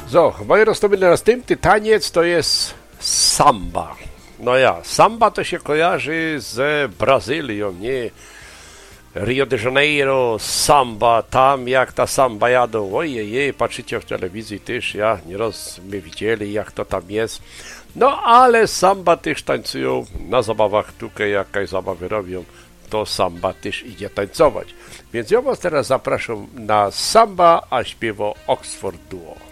So, moje roztopienie następny taniec to jest samba. No ja, samba to się kojarzy z Brazylią, nie? Rio de Janeiro, samba, tam jak ta samba jadą, ojej, patrzycie w telewizji też, ja nieraz my widzieli jak to tam jest. No ale samba też tańcują na zabawach, tutaj jakaś zabawy robią, to samba też idzie tańcować. Więc ja was teraz zapraszam na samba, a śpiewa Oxford Duo.